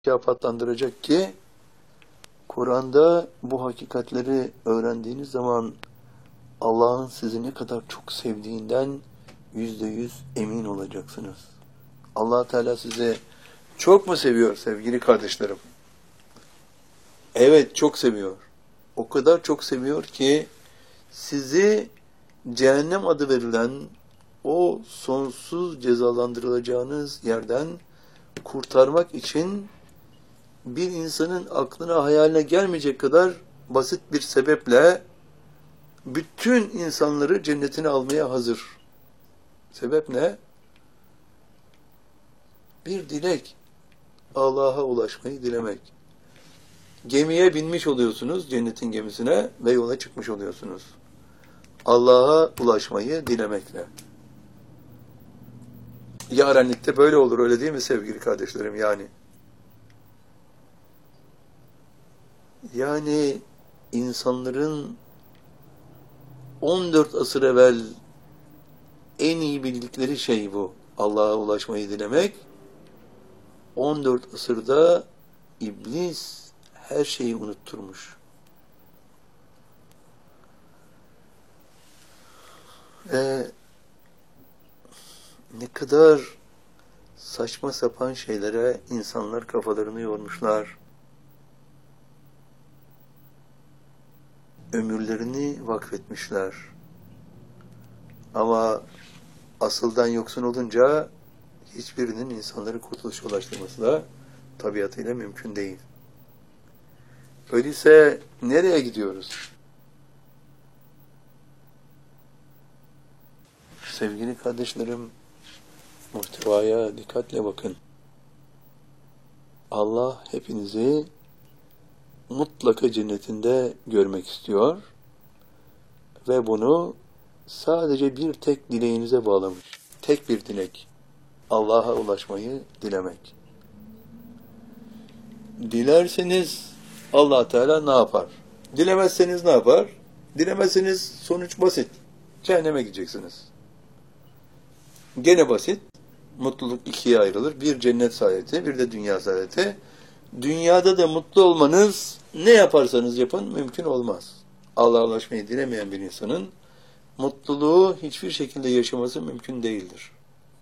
mükafatlandıracak ki Kur'an'da bu hakikatleri öğrendiğiniz zaman Allah'ın sizi ne kadar çok sevdiğinden %100 emin olacaksınız. Allah Teala sizi çok mu seviyor sevgili kardeşlerim? Evet, çok seviyor. O kadar çok seviyor ki sizi cehennem adı verilen o sonsuz cezalandırılacağınız yerden kurtarmak için bir insanın aklına hayaline gelmeyecek kadar basit bir sebeple bütün insanları cennetine almaya hazır. Sebep ne? Bir dilek. Allah'a ulaşmayı dilemek. Gemiye binmiş oluyorsunuz, cennetin gemisine ve yola çıkmış oluyorsunuz. Allah'a ulaşmayı dilemekle. Yarenlikte böyle olur, öyle değil mi sevgili kardeşlerim yani? Yani insanların 14 asır evvel en iyi bildikleri şey bu. Allah'a ulaşmayı dilemek. 14 asırda iblis her şeyi unutturmuş. Ne kadar saçma sapan şeylere insanlar kafalarını yormuşlar. Ömürlerini vakfetmişler. Ama asıldan yoksun olunca hiçbirinin insanları kurtuluşa ulaştırması da tabiatıyla mümkün değil. Öyleyse nereye gidiyoruz? Sevgili kardeşlerim, muhtevaya dikkatle bakın. Allah hepinizi mutlaka cennetinde görmek istiyor ve bunu sadece bir tek dileğinize bağlamış. Tek bir dilek. Allah'a ulaşmayı dilemek. Dilerseniz Allah Teala ne yapar? Dilemezseniz ne yapar? Dilemezseniz sonuç basit. Cehenneme gideceksiniz. Gene basit. Mutluluk ikiye ayrılır. Bir cennet saadeti, bir de dünya saadeti. Dünyada da mutlu olmanız ne yaparsanız yapın mümkün olmaz. Allah'a ulaşmayı dilemeyen bir insanın mutluluğu hiçbir şekilde yaşaması mümkün değildir.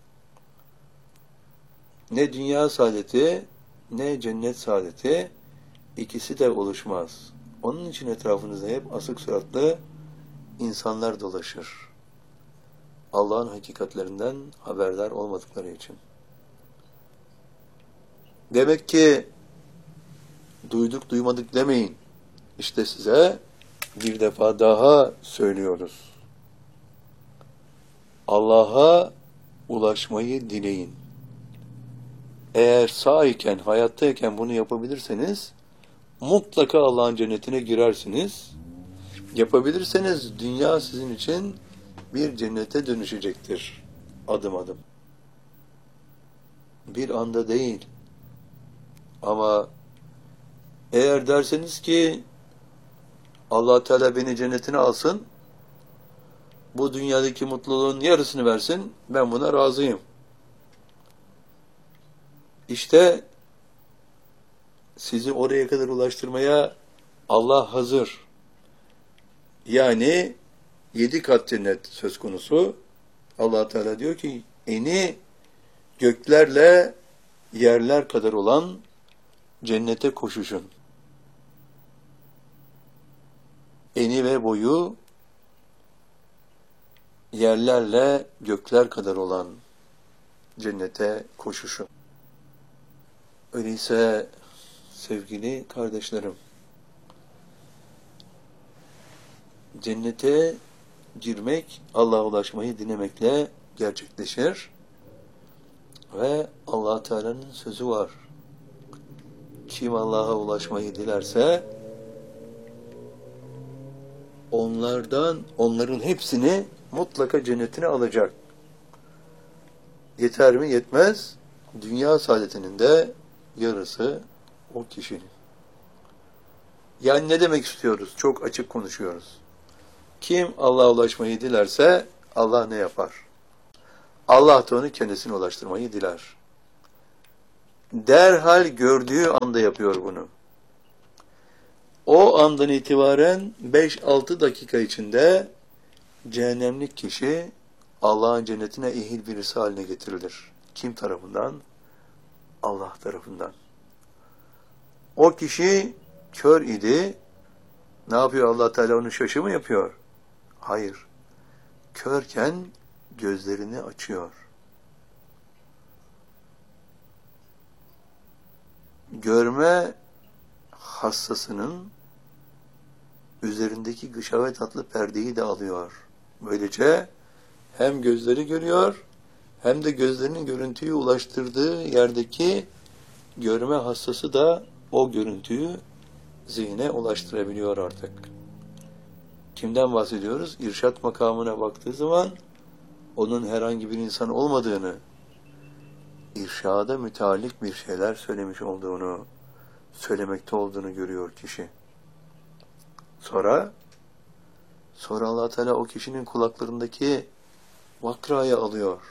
Ne dünya saadeti, ne cennet saadeti ikisi de oluşmaz. Onun için etrafınızda hep asık suratlı insanlar dolaşır. Allah'ın hakikatlerinden haberdar olmadıkları için. Demek ki duyduk duymadık demeyin. İşte size bir defa daha söylüyoruz. Allah'a ulaşmayı dileyin. Eğer sağ iken, hayattayken bunu yapabilirseniz mutlaka Allah'ın cennetine girersiniz. Yapabilirseniz dünya sizin için bir cennete dönüşecektir. Adım adım. Bir anda değil. Ama eğer derseniz ki Allah Teala beni cennetine alsın, bu dünyadaki mutluluğun yarısını versin, ben buna razıyım. İşte sizi oraya kadar ulaştırmaya Allah hazır. Yani 7 kat cennet söz konusu. Allah Teala diyor ki eni göklerle yerler kadar olan cennete koşuşun. Eni ve boyu yerlerle gökler kadar olan cennete koşuşun. Öyleyse sevgili kardeşlerim, cennete girmek, Allah'a ulaşmayı dilemekle gerçekleşir ve Allah Teala'nın sözü var. Kim Allah'a ulaşmayı dilerse onların hepsini mutlaka cennetine alacak. Yeter mi? Yetmez. Dünya saadetinin de yarısı o kişinin. Yani ne demek istiyoruz? Çok açık konuşuyoruz. Kim Allah'a ulaşmayı dilerse Allah ne yapar? Allah da onu kendisine ulaştırmayı diler. derhal gördüğü anda yapıyor bunu. O andan itibaren 5-6 dakika içinde cehennemlik kişi Allah'ın cennetine ehil birisi haline getirilir. Kim tarafından? Allah tarafından. O kişi kör idi. Ne yapıyor Allah Teala, onun şaşı mı yapıyor? Hayır. Körken gözlerini açıyor. Görme hassasının üzerindeki gışavet adlı perdeyi de alıyor. Böylece hem gözleri görüyor, hem de gözlerinin görüntüyü ulaştırdığı yerdeki görme hassası da o görüntüyü zihne ulaştırabiliyor artık. Kimden bahsediyoruz? İrşad makamına baktığı zaman onun herhangi bir insan olmadığını, irşada müteallik bir şeyler söylemiş olduğunu, söylemekte olduğunu görüyor kişi. Sonra Allah Teala o kişinin kulaklarındaki vakrayı alıyor.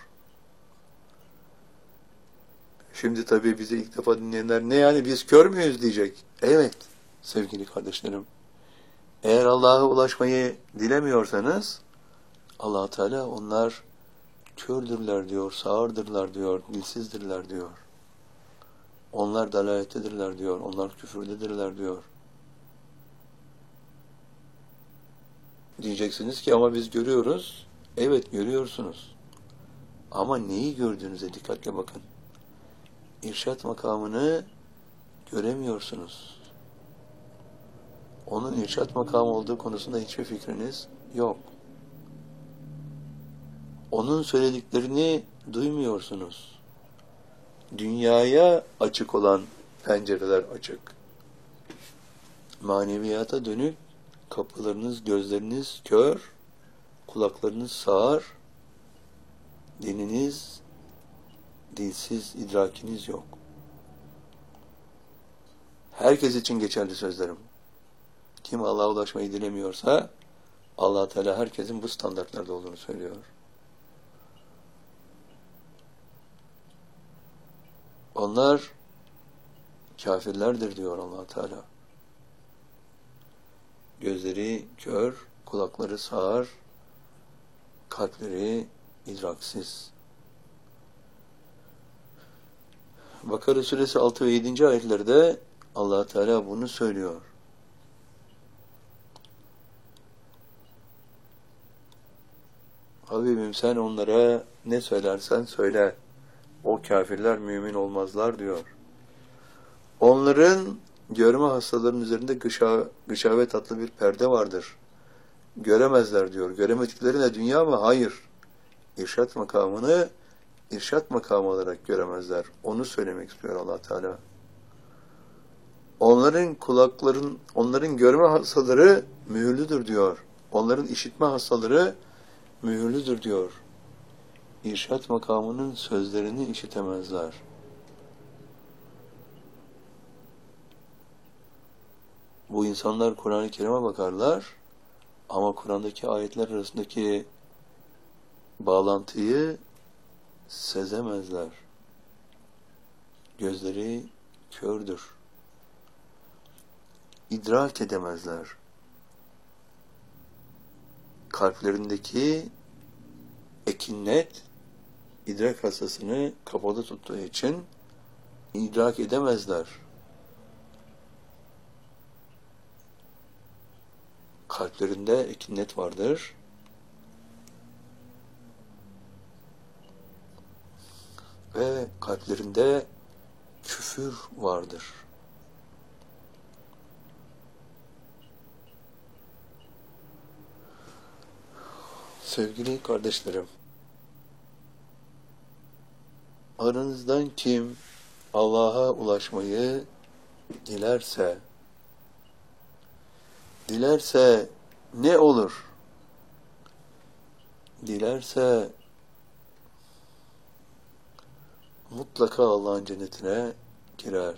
Şimdi tabii bizi ilk defa dinleyenler, ne yani biz kör müyüz diyecek. Evet sevgili kardeşlerim. Eğer Allah'a ulaşmayı dilemiyorsanız Allah Teala onlar kördürler diyor, sağırdırlar diyor, dilsizdirler diyor. Onlar dalalettedirler diyor, onlar küfürdedirler diyor. Diyeceksiniz ki ama biz görüyoruz. Evet görüyorsunuz. Ama neyi gördüğünüze dikkatle bakın. İrşad makamını göremiyorsunuz. Onun irşad makamı olduğu konusunda hiçbir fikriniz yok. Onun söylediklerini duymuyorsunuz. Dünyaya açık olan pencereler açık. Maneviyata dönük kapılarınız, gözleriniz kör, kulaklarınız sağır, diliniz dilsiz, idrakiniz yok. Herkes için geçerli sözlerim. Kim Allah'a ulaşmayı dilemiyorsa Allah Teala herkesin bu standartlarda olduğunu söylüyor. Onlar kafirlerdir diyor Allah Teala. Gözleri kör, kulakları sağır, kalpleri idraksiz. Bakara suresi 6 ve 7. ayetlerde Allah Teala bunu söylüyor. Habibim sen onlara ne söylersen söyle. O kafirler mümin olmazlar diyor. Onların görme hastalarının üzerinde gışavet adlı bir perde vardır. Göremezler diyor. Göremedikleri ne, dünya mı? Hayır. İrşad makamını irşad makamı olarak göremezler. Onu söylemek istiyor Allah Teala. Onların görme hastaları mühürlüdür diyor. Onların işitme hastaları mühürlüdür diyor. İrşad makamının sözlerini işitemezler. Bu insanlar Kur'an-ı Kerim'e bakarlar ama Kur'an'daki ayetler arasındaki bağlantıyı sezemezler. Gözleri kördür. İdrak edemezler. Kalplerindeki ekinnet idrak hassasını kapalı tuttuğu için idrak edemezler. Kalplerinde ekinnet vardır. Ve kalplerinde küfür vardır. Sevgili kardeşlerim, aranızdan kim Allah'a ulaşmayı dilerse ne olur? Dilerse mutlaka Allah'ın cennetine girer.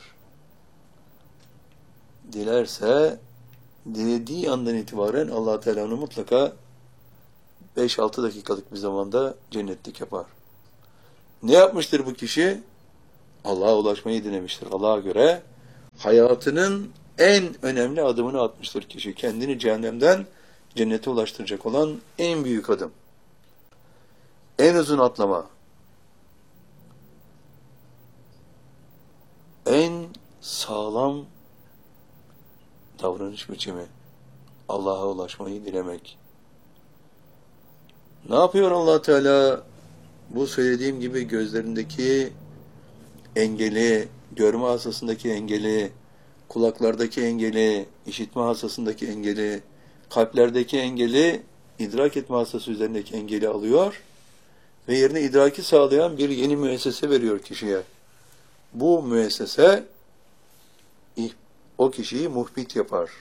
Dilerse dilediği andan itibaren Allah Teala onu mutlaka 5-6 dakikalık bir zamanda cennetlik yapar. Ne yapmıştır bu kişi? Allah'a ulaşmayı dilemiştir. Allah'a göre hayatının en önemli adımını atmıştır kişi. Kendini cehennemden cennete ulaştıracak olan en büyük adım. En uzun atlama. En sağlam davranış biçimi. Allah'a ulaşmayı dilemek. Ne yapıyor Allah Teala? Bu söylediğim gibi gözlerindeki engeli, görme hastasındaki engeli, kulaklardaki engeli, işitme hastasındaki engeli, kalplerdeki engeli, idrak etme hastası üzerindeki engeli alıyor ve yerine idraki sağlayan bir yeni müessese veriyor kişiye. Bu müessese o kişiyi muhbit yapar.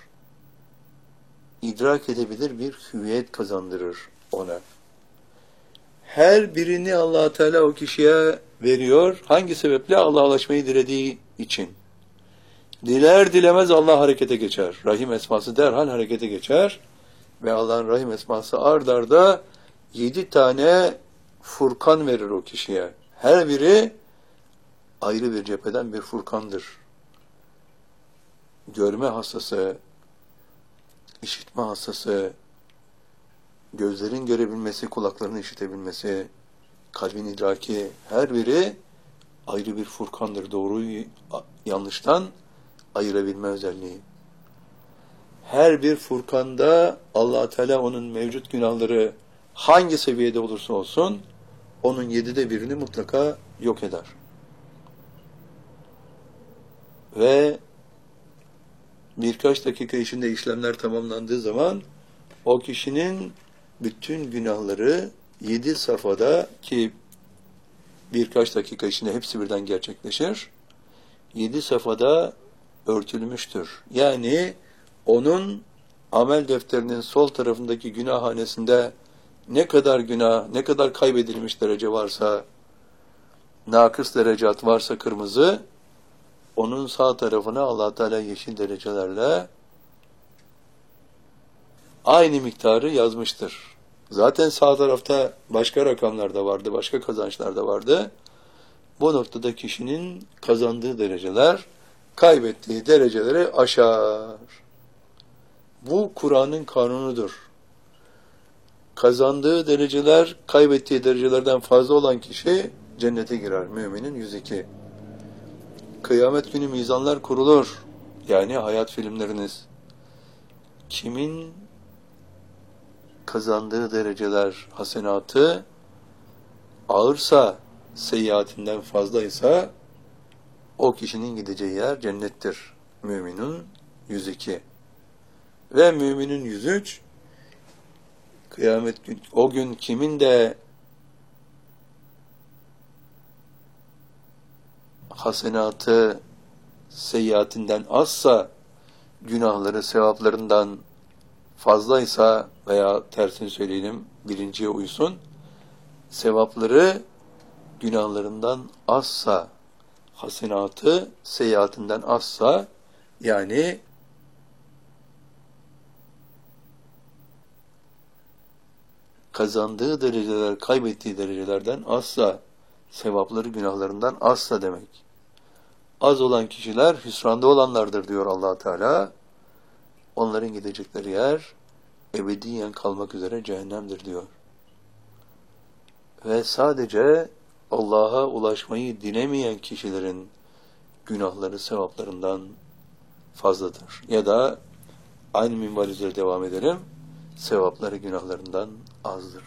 İdrak edebilir bir hüviyet kazandırır ona. Her birini Allah Teala o kişiye veriyor. Hangi sebeple? Allah'a ulaşmayı dilediği için. Diler dilemez Allah harekete geçer. Rahim esması derhal harekete geçer. Ve Allah'ın Rahim esması ard arda 7 tane furkan verir o kişiye. Her biri ayrı bir cepheden bir furkandır. Görme hastası, işitme hastası, gözlerin görebilmesi, kulakların işitebilmesi, kalbin idraki, her biri ayrı bir furkandır. Doğruyu yanlıştan ayırabilme özelliği. Her bir furkanda Allah Teala onun mevcut günahları hangi seviyede olursa olsun onun 7'de birini mutlaka yok eder. Ve birkaç dakika içinde işlemler tamamlandığı zaman o kişinin bütün günahları 7 safhada, ki birkaç dakika içinde hepsi birden gerçekleşir, 7 safhada örtülmüştür. Yani onun amel defterinin sol tarafındaki günahhanesinde ne kadar günah, ne kadar kaybedilmiş derece varsa, nakıs derecat varsa kırmızı, onun sağ tarafına Allah Teala yeşil derecelerle aynı miktarı yazmıştır. Zaten sağ tarafta başka rakamlar da vardı, başka kazançlar da vardı. Bu noktada kişinin kazandığı dereceler, kaybettiği dereceleri aşar. Bu Kur'an'ın kanunudur. Kazandığı dereceler, kaybettiği derecelerden fazla olan kişi cennete girer. Müminin 102. Kıyamet günü mizanlar kurulur. Yani hayat filmleriniz. Kimin kazandığı dereceler, hasenatı ağırsa, seyyiatinden fazlaysa o kişinin gideceği yer cennettir. Müminin 102. Ve müminin 103, kıyamet gün, o gün kimin de hasenatı seyyiatinden azsa, günahları sevaplarından fazlaysa veya tersini söyleyelim, birinciye uysun, sevapları günahlarından azsa, hasenatı seyyiatinden azsa, yani kazandığı dereceler, kaybettiği derecelerden azsa, sevapları günahlarından azsa demek. Az olan kişiler hüsranda olanlardır diyor Allah Teala. Onların gidecekleri yer ebediyen kalmak üzere cehennemdir diyor. Ve sadece Allah'a ulaşmayı dilemeyen kişilerin günahları sevaplarından fazladır. Ya da aynı minval üzere devam edelim. Sevapları günahlarından azdır.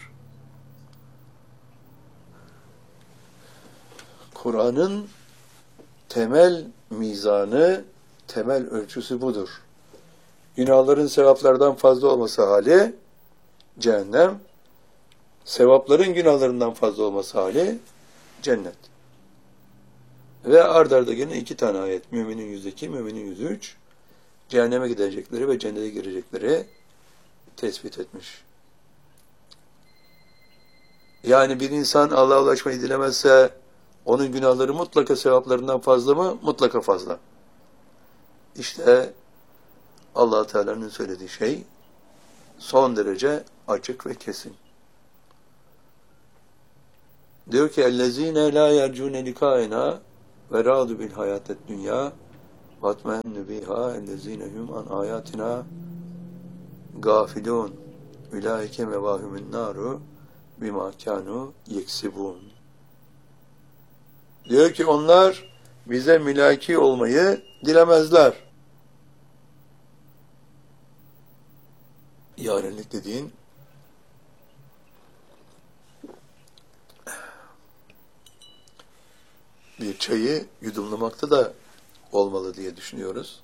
Kur'an'ın temel mizanı, temel ölçüsü budur. Günahların sevaplardan fazla olması hali cehennem, sevapların günahlarından fazla olması hali cennet. Ve ard arda gene 2 tane ayet, Müminin 102, Müminin 103, cehenneme gidecekleri ve cennete girecekleri tespit etmiş. Yani bir insan Allah'a ulaşmayı dilemezse onun günahları mutlaka sevaplarından fazla mı? Mutlaka fazla. İşte Allah Teala'nın söylediği şey son derece açık ve kesin. Diyor ki اَلَّذ۪ينَ لَا يَرْجُونَ لِقَائِنَا ve râdu bil hayâted dünya vatmennü biha ellezinehum an ayatina gafilun ulaike mevahumun naru bima kanu yeksibun. Diyor ki onlar bize mülaki olmayı dilemezler. Yarenlik dediğin bir çayı yudumlamakta da olmalı diye düşünüyoruz.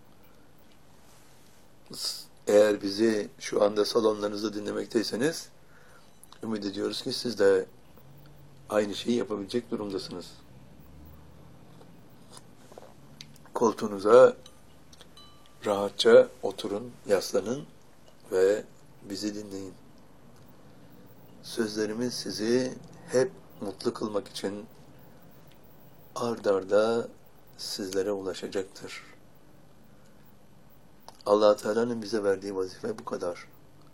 Eğer bizi şu anda salonlarınızda dinlemekteyseniz ümit ediyoruz ki siz de aynı şeyi yapabilecek durumdasınız. Koltuğunuza rahatça oturun, yaslanın ve bizi dinleyin. Sözlerimiz sizi hep mutlu kılmak için ard arda sizlere ulaşacaktır. Allah Teala'nın bize verdiği vazife bu kadar.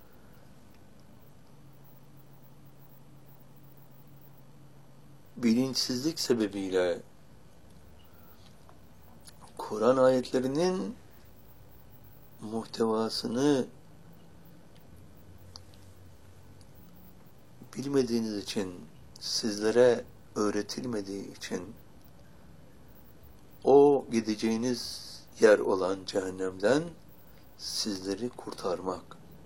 Bilinçsizlik sebebiyle Kur'an ayetlerinin muhtevasını bilmediğiniz için, sizlere öğretilmediği için o gideceğiniz yer olan cehennemden sizleri kurtarmak.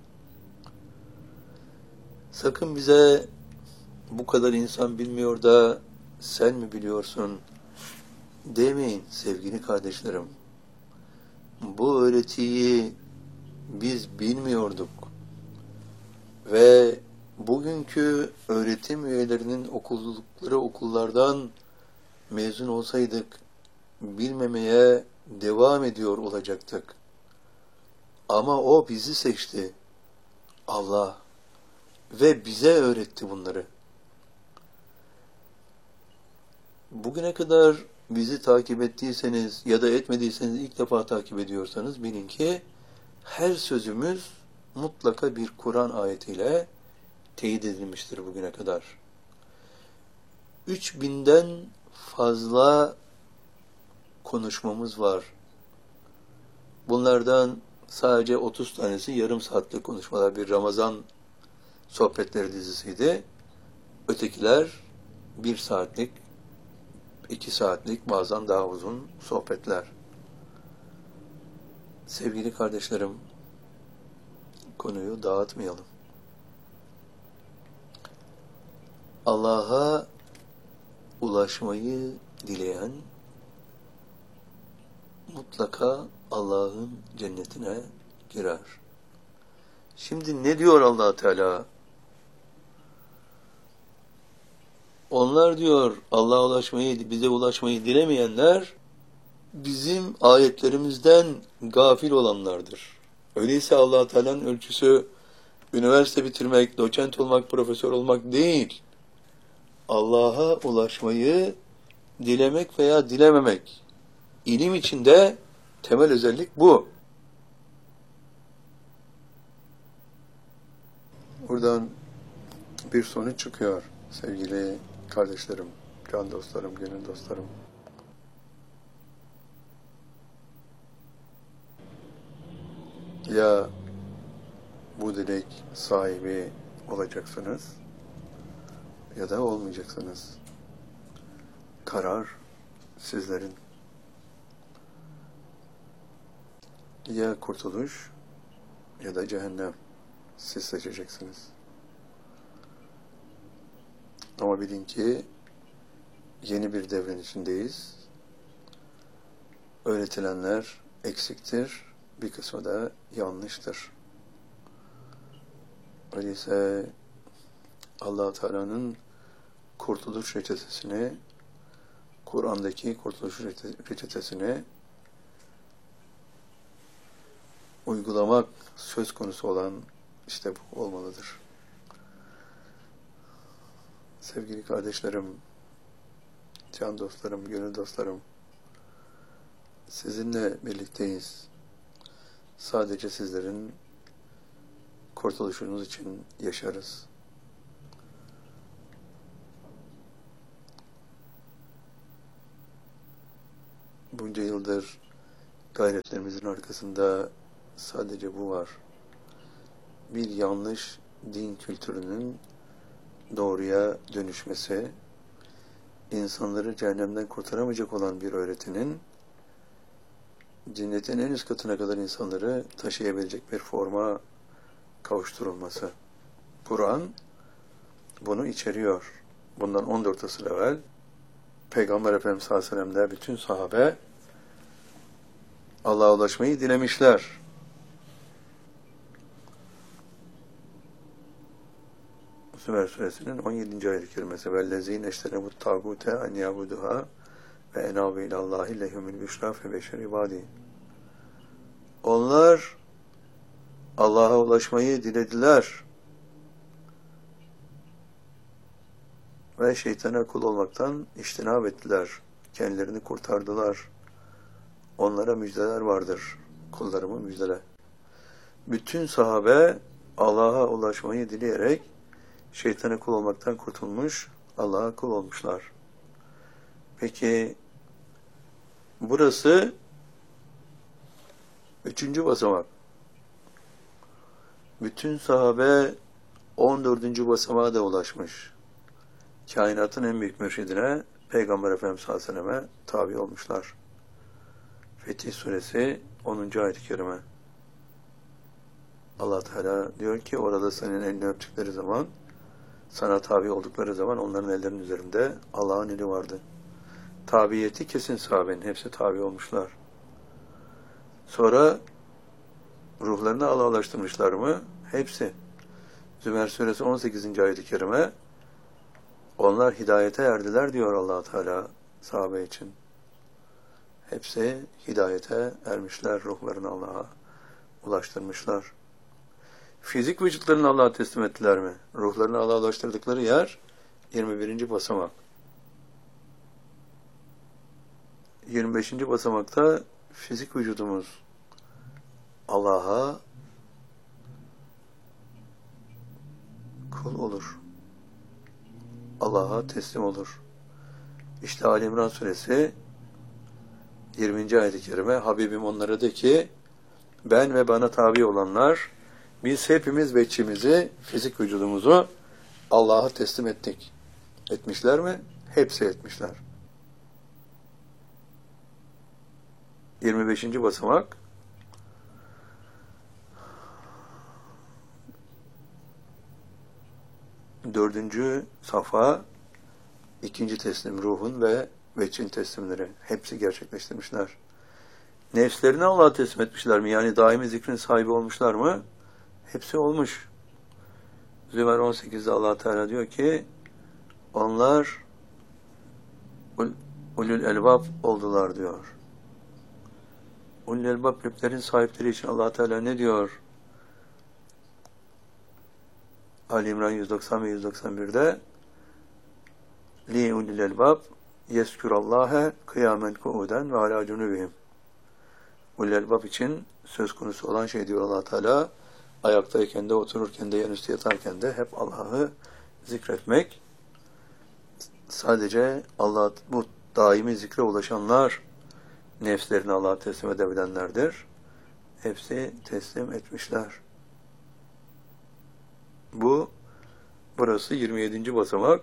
Sakın bize bu kadar insan bilmiyor da sen mi biliyorsun demeyin sevgili kardeşlerim. Bu öğretiyi biz bilmiyorduk ve bugünkü öğretim üyelerinin okuldukları okullardan mezun olsaydık bilmemeye devam ediyor olacaktık. Ama o bizi seçti. Allah. Ve bize öğretti bunları. Bugüne kadar bizi takip ettiyseniz ya da etmediyseniz ilk defa takip ediyorsanız bilin ki her sözümüz mutlaka bir Kur'an ayetiyle teyit edilmiştir bugüne kadar. 3000'den fazla konuşmamız var. Bunlardan sadece 30 tanesi yarım saatlik konuşmalar, bir Ramazan sohbetleri dizisiydi. Ötekiler 1 saatlik, 2 saatlik, bazen daha uzun sohbetler. Sevgili kardeşlerim, konuyu dağıtmayalım. Allah'a ulaşmayı dileyen mutlaka Allah'ın cennetine girer. Şimdi ne diyor Allah Teala? Onlar diyor Allah'a ulaşmayı, bize ulaşmayı dilemeyenler bizim ayetlerimizden gafil olanlardır. Öyleyse Allah Teala'nın ölçüsü üniversite bitirmek, doçent olmak, profesör olmak değil. Allah'a ulaşmayı dilemek veya dilememek. İlim içinde temel özellik bu. Buradan bir sonuç çıkıyor sevgili kardeşlerim, can dostlarım, gönül dostlarım. Ya bu dilek sahibi olacaksınız ya da olmayacaksınız. Karar sizlerin. Ya kurtuluş ya da cehennem. Siz seçeceksiniz. Ama bilin ki yeni bir devrin içindeyiz. Öğretilenler eksiktir, bir kısmı da yanlıştır. Öyleyse Allah Teala'nın kurtuluş reçetesini, Kur'an'daki kurtuluş reçetesini uygulamak söz konusu olan işte bu olmalıdır. Sevgili kardeşlerim, can dostlarım, gönül dostlarım, sizinle birlikteyiz. Sadece sizlerin kurtuluşunuz için yaşarız. bunca yıldır gayretlerimizin arkasında sadece bu var. Bir yanlış din kültürünün doğruya dönüşmesi, insanları cehennemden kurtaramayacak olan bir öğretinin cennetin en üst katına kadar insanları taşıyabilecek bir forma kavuşturulması. Kur'an bunu içeriyor. Bundan 14 asır evvel Peygamber Efendimiz sallallahu aleyhi ve sellem'de bütün sahabe Allah'a ulaşmayı dilemişler. Zümer suresinin 17. ayet-i kerimesi وَالَّذ۪ينَ اَشْتَرَبُوا الطَّاغُوتَ اَنْ يَعْبُدُهَا وَاَنَابُوا اِلَى اللّٰهِ لَهُمُ الْبُشْرَى فَبَشِّرْ عِبَادِهِ. Onlar Allah'a ulaşmayı dilediler ve şeytana kul olmaktan içtinab ettiler. Kendilerini kurtardılar. Onlara müjdeler vardır. Kullarımı müjdele. Bütün sahabe Allah'a ulaşmayı dileyerek şeytana kul olmaktan kurtulmuş, Allah'a kul olmuşlar. Peki burası 3. basamak. Bütün sahabe 14. basamağa da ulaşmış. Kainatın en büyük mürşidine Peygamber Efendimiz sallallahu aleyhi ve selleme tabi olmuşlar. Fetih Suresi 10. ayet-i kerime. Allah Teala diyor ki orada senin elini öptükleri zaman, sana tabi oldukları zaman onların ellerinin üzerinde Allah'ın eli vardı. Tabiyeti kesin sahabenin, hepsi tabi olmuşlar. Sonra ruhlarını Allah'a ulaştırmışlar mı? Hepsi. Zümer Suresi 18. ayet-i kerime, onlar hidayete erdiler diyor Allah Teala sahabe için. Hepsi hidayete ermişler, ruhlarını Allah'a ulaştırmışlar. Fizik vücutlarını Allah'a teslim ettiler mi? Ruhlarını Allah'a ulaştırdıkları yer 21. basamak. 25. basamakta fizik vücudumuz Allah'a kul olur. Allah'a teslim olur. İşte Ali İmran Suresi 20. ayet-i kerime, Habibim onlara de ki, ben ve bana tabi olanlar, biz hepimiz veçimizi, fizik vücudumuzu Allah'a teslim ettik. Etmişler mi? Hepsi etmişler. 25. basamak, dördüncü safa, 2. teslim ruhun ve veçin teslimleri. Hepsi gerçekleştirmişler. Nefslerini Allah'a teslim etmişler mi? Yani daimi zikrin sahibi olmuşlar mı? Hepsi olmuş. Zümer 18'de Allah Teala diyor ki, onlar ulul elbab oldular diyor. Ulul elbab kalplerin sahipleri için Allah Teala ne diyor? Ali İmran 190 ve 191'de li ulul elbab yezkurallâhe kıyamen ku'uden ve alâ cunubihim. Ulul elbab için söz konusu olan şey diyor Allah Teala, ayaktayken de, otururken de, yanüstü yatarken de hep Allah'ı zikretmek. Sadece Allah, bu daimi zikre ulaşanlar nefslerini Allah'a teslim edebilenlerdir. Hepsi teslim etmişler. Burası 27. basamak.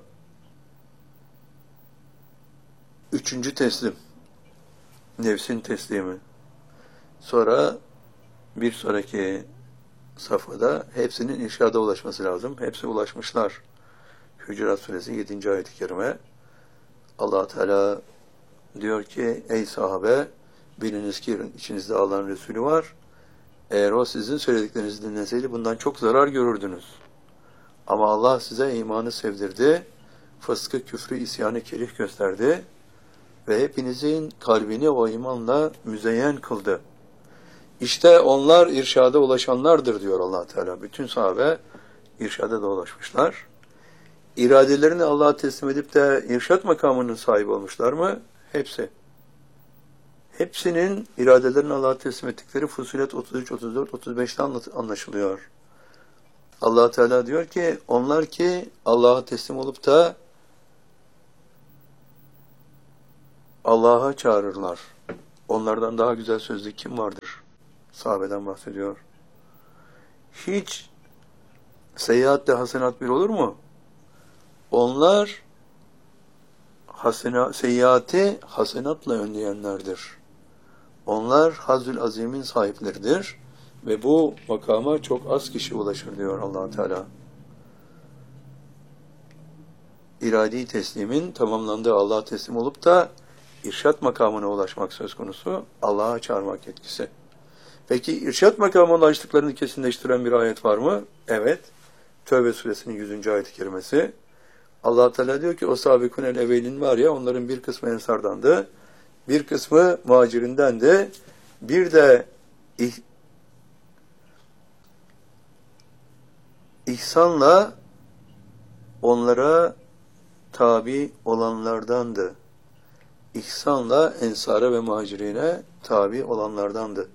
3. teslim. Nefsin teslimi. Sonra bir sonraki safhada hepsinin irşada ulaşması lazım. Hepsi ulaşmışlar. Hücurat Suresi 7. ayet-i kerime. Allah Teala diyor ki, ey sahabe, biliniz ki içinizde Allah'ın Resulü var. Eğer o sizin söylediklerinizi dinleseydi bundan çok zarar görürdünüz. Ama Allah size imanı sevdirdi, fıskı, küfrü, isyanı kerih gösterdi ve hepinizin kalbini o imanla müzeyyen kıldı. İşte onlar irşada ulaşanlardır diyor Allah Teala. Bütün sahabe irşada da ulaşmışlar. İradelerini Allah'a teslim edip de irşat makamının sahibi olmuşlar mı? Hepsi. Hepsinin iradelerini Allah'a teslim ettikleri Fussilet 33, 34, 35'te anlaşılıyor. Allah Teala diyor ki, onlar ki Allah'a teslim olup da Allah'a çağırırlar. Onlardan daha güzel sözlü kim vardır? Sahabeden bahsediyor. Hiç seyyiatle hasenat bir olur mu? Onlar seyyiati hasenatla önleyenlerdir. Onlar Hazül Azim'in sahipleridir ve bu makama çok az kişi ulaşır diyor Allah Teala. İradi teslimin tamamlandığı, Allah'a teslim olup da irşat makamına ulaşmak söz konusu, Allah'a çağırmak yetkisi. Peki irşat makamına ulaştıklarını kesinleştiren bir ayet var mı? Evet. Tövbe suresinin 100. ayet-i kerimesi. Allah Teala diyor ki o sabikun-el evvelin var ya, onların bir kısmı ensardandı, bir kısmı muhacirindendi, bir de ihsanla onlara tabi olanlardandı. İhsanla ensara ve muhacirine tabi olanlardandı.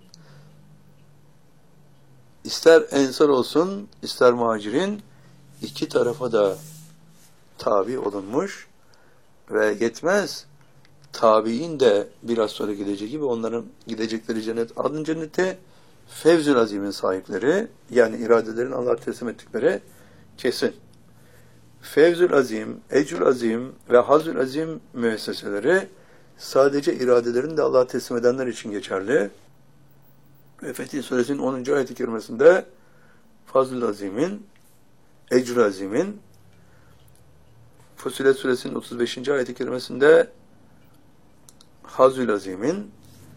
İster ensar olsun, ister muhacirin, iki tarafa da tabi olunmuş ve yetmez. Tabi'in de biraz sonra gideceği gibi onların gidecekleri cennet, adın cennete Fevzül Azim'in sahipleri, yani iradelerin Allah'a teslim ettikleri kesin. Fevzül Azim, Ecrül Azim ve Hazül Azim müesseseleri sadece iradelerini de Allah'a teslim edenler için geçerli. Ve Fetih Suresinin 10. ayet-i kerimesinde Fazlül Azim'in, Ecrül Azim'in, Fussilet Suresinin 35. ayet-i kerimesinde Hazül Azim'in,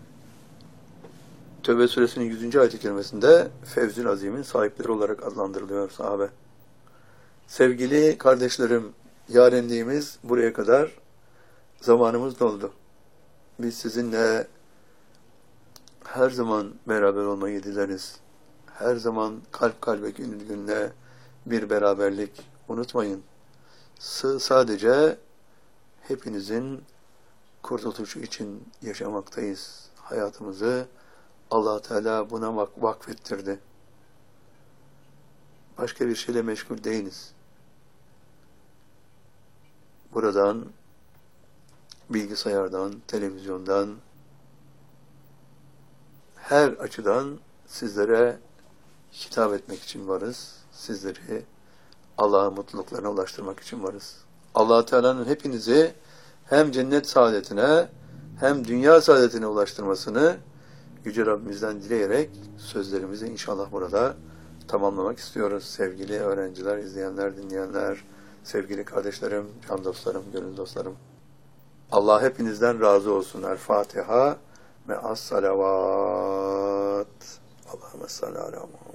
Tövbe Suresinin 100. ayet-i kerimesinde Fevzül Azim'in sahipleri olarak adlandırılıyor sahabe. Sevgili kardeşlerim, yarenliğimiz buraya kadar, zamanımız doldu. Biz sizinle her zaman beraber olmayı dileriz. Her zaman kalp kalbe, gönül gönüle bir beraberlik unutmayın. Sadece hepinizin kurtuluşu için yaşamaktayız. Hayatımızı Allah Teala buna vakfettirdi. Başka bir şeyle meşgul değiliz. Buradan, bilgisayardan, televizyondan, her açıdan sizlere hitap etmek için varız. Sizleri Allah'ın mutluluklarına ulaştırmak için varız. Allah Teala'nın hepinizi hem cennet saadetine hem dünya saadetine ulaştırmasını Yüce Rabbimizden dileyerek sözlerimizi inşallah burada tamamlamak istiyoruz. Sevgili öğrenciler, izleyenler, dinleyenler, sevgili kardeşlerim, can dostlarım, gönül dostlarım. Allah hepinizden razı olsun. El Fatiha ve as-salavat. Allahümme salli ala Muhammed.